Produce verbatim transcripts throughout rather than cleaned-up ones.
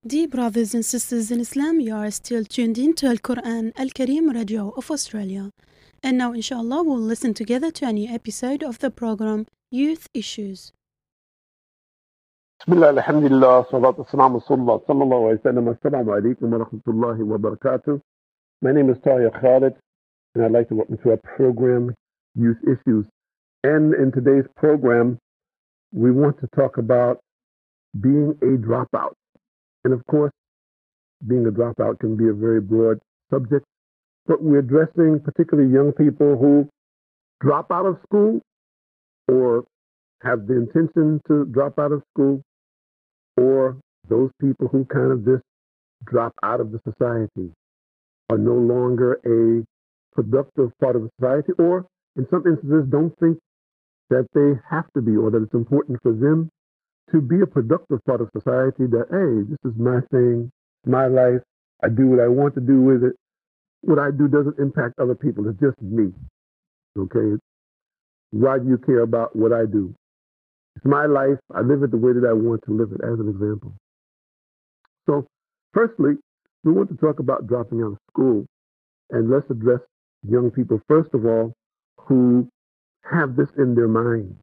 Dear brothers and sisters in Islam, you are still tuned in to Al Quran Al Kareem Radio of Australia. And now, inshallah, we'll listen together to a new episode of the program Youth Issues. Bismillah, alhamdulillah, salatu wassalamu ala sallallahu alayhi wa sallam. Assalamu alaikum wa rahmatullahi wa barakatuh. My name is Tahir Khalid, and I'd like to welcome to our program, Youth Issues. And in today's program, we want to talk about being a dropout. And of course, being a dropout can be a very broad subject, but we're addressing particularly young people who drop out of school or have the intention to drop out of school, or those people who kind of just drop out of the society, are no longer a productive part of the society, or in some instances don't think that they have to be, or that it's important for them to be a productive part of society, that, hey, this is my thing, my life, I do what I want to do with it. What I do doesn't impact other people, it's just me, okay? Why do you care about what I do? It's my life, I live it the way that I want to live it, as an example. So, firstly, we want to talk about dropping out of school, and let's address young people, first of all, who have this in their mind,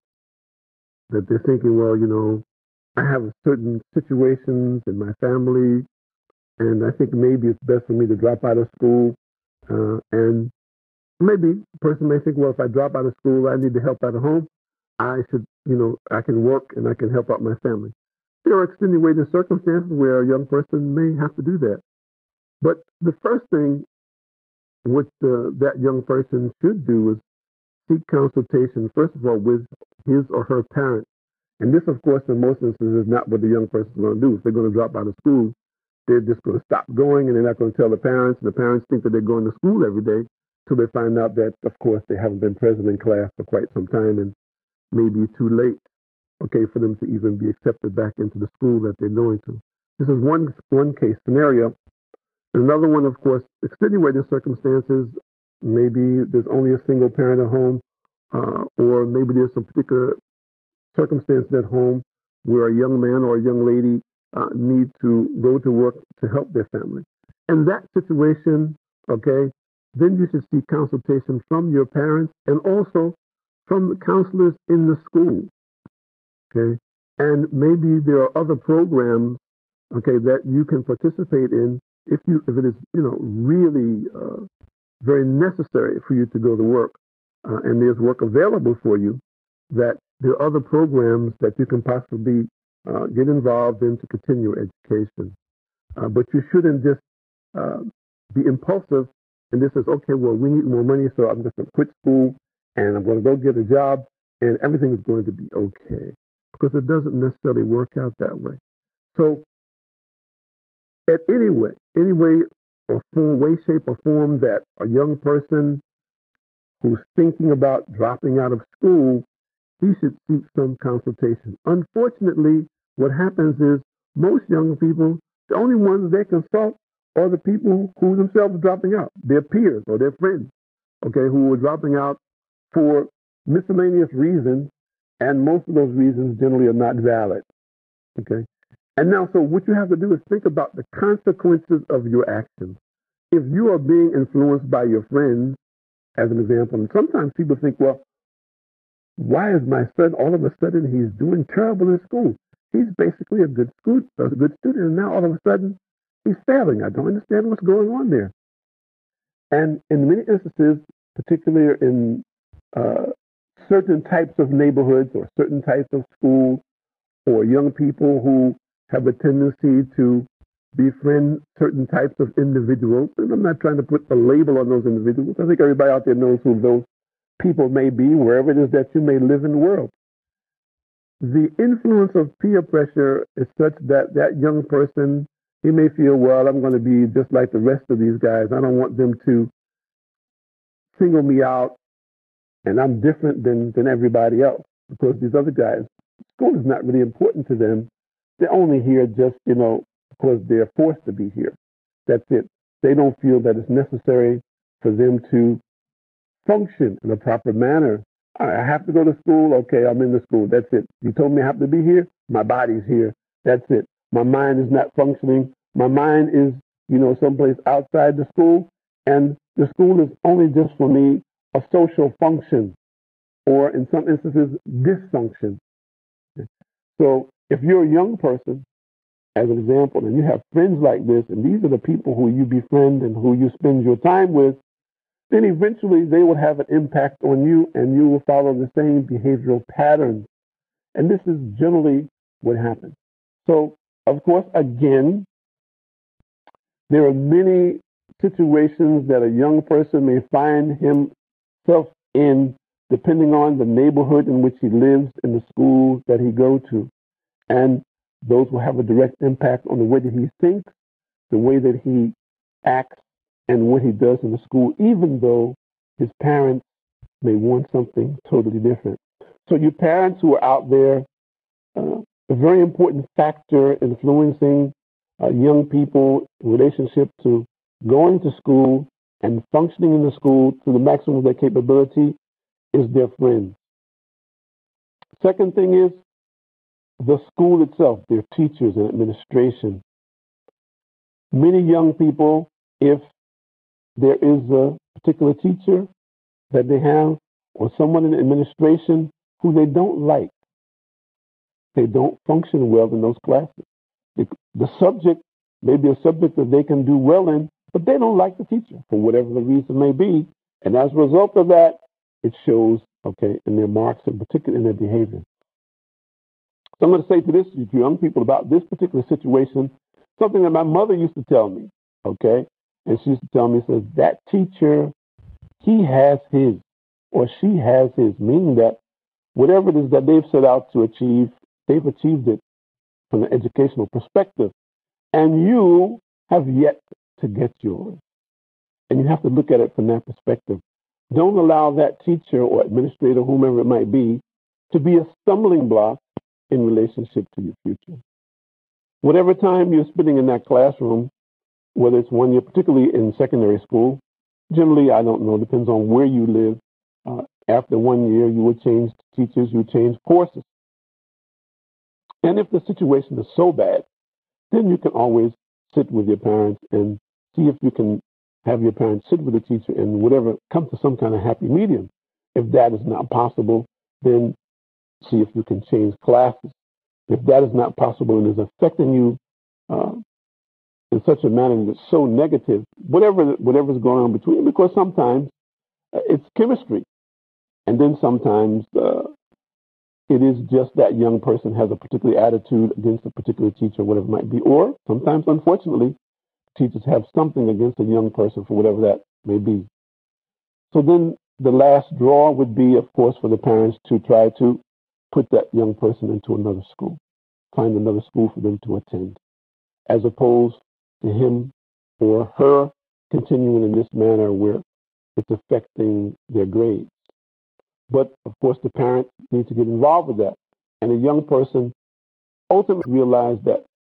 that they're thinking, well, you know, I have certain situations in my family, and I think maybe it's best for me to drop out of school. Uh, and maybe a person may think, well, if I drop out of school, I need to help out at home. I should, you know, I can work and I can help out my family. There are extenuating circumstances where a young person may have to do that. But the first thing which uh, that young person should do is seek consultation, first of all, with his or her parents. And this, of course, in most instances, is not what the young person is going to do. If they're going to drop out of school, they're just going to stop going, and they're not going to tell the parents. And the parents think that they're going to school every day till they find out that, of course, they haven't been present in class for quite some time, and maybe too late, okay, for them to even be accepted back into the school that they're going to. This is one one case scenario. Another one, of course, extenuating circumstances. Maybe there's only a single parent at home, uh, or maybe there's some particular circumstances at home where a young man or a young lady uh, need to go to work to help their family. In that situation, okay, then you should seek consultation from your parents and also from the counselors in the school, okay? And maybe there are other programs, okay, that you can participate in if you if it is, you know, really uh, very necessary for you to go to work, uh, and there's work available for you, that there are other programs that you can possibly uh, get involved in to continue your education. Uh, but you shouldn't just uh, be impulsive and just says, okay, well, we need more money, so I'm just going to quit school and I'm going to go get a job and everything is going to be okay. Because it doesn't necessarily work out that way. So, at any way, any way or form, way, shape, or form that a young person who's thinking about dropping out of school, he should seek some consultation. Unfortunately, what happens is most young people, the only ones they consult are the people who themselves are dropping out, their peers or their friends, okay, who are dropping out for miscellaneous reasons, and most of those reasons generally are not valid, okay? And now, so what you have to do is think about the consequences of your actions. If you are being influenced by your friends, as an example, and sometimes people think, well, why is my son all of a sudden he's doing terrible in school? He's basically a good school, a good student, and now all of a sudden he's failing. I don't understand what's going on there. And in many instances, particularly in uh, certain types of neighborhoods or certain types of schools, or young people who have a tendency to befriend certain types of individuals, and I'm not trying to put a label on those individuals. I think everybody out there knows who those people may be, wherever it is that you may live in the world. The influence of peer pressure is such that that young person, he may feel, well, I'm going to be just like the rest of these guys. I don't want them to single me out, and I'm different than, than everybody else, because these other guys, school is not really important to them. They're only here just, you know, because they're forced to be here. That's it. They don't feel that it's necessary for them to function in a proper manner. I have to go to school. Okay, I'm in the school. That's it. You told me I have to be here. My body's here. That's it. My mind is not functioning. My mind is, you know, someplace outside the school, and the school is only just for me a social function, or in some instances, dysfunction. So if you're a young person, as an example, and you have friends like this, and these are the people who you befriend and who you spend your time with, then eventually they will have an impact on you, and you will follow the same behavioral patterns. And this is generally what happens. So, of course, again, there are many situations that a young person may find himself in, depending on the neighborhood in which he lives and the schools that he goes to. And those will have a direct impact on the way that he thinks, the way that he acts, and what he does in the school, even though his parents may want something totally different. So you parents who are out there, uh, a very important factor influencing uh, young people in relationship to going to school and functioning in the school to the maximum of their capability is their friends. Second thing is the school itself, their teachers and administration. Many young people, if there is a particular teacher that they have or someone in the administration who they don't like, they don't function well in those classes. The, the subject may be a subject that they can do well in, but they don't like the teacher for whatever the reason may be. And as a result of that, it shows, okay, in their marks and particularly in their behavior. So I'm going to say to this to young people about this particular situation, something that my mother used to tell me, okay? And she used to tell me, says, that teacher, he has his, or she has his, meaning that whatever it is that they've set out to achieve, they've achieved it from an educational perspective. And you have yet to get yours. And you have to look at it from that perspective. Don't allow that teacher or administrator, whomever it might be, to be a stumbling block in relationship to your future. Whatever time you're spending in that classroom, whether it's one year, particularly in secondary school, generally, I don't know, depends on where you live. Uh, after one year, you will change teachers, you change courses. And if the situation is so bad, then you can always sit with your parents and see if you can have your parents sit with the teacher and whatever, come to some kind of happy medium. If that is not possible, then see if you can change classes. If that is not possible and is affecting you uh, in such a manner that's so negative, whatever whatever's going on between, because sometimes uh, it's chemistry, and then sometimes uh, it is just that young person has a particular attitude against a particular teacher, whatever it might be, or sometimes, unfortunately, teachers have something against a young person for whatever that may be. So then the last draw would be, of course, for the parents to try to put that young person into another school, find another school for them to attend, as opposed to him or her continuing in this manner where it's affecting their grades. But, of course, the parents need to get involved with that. And a young person ultimately realize that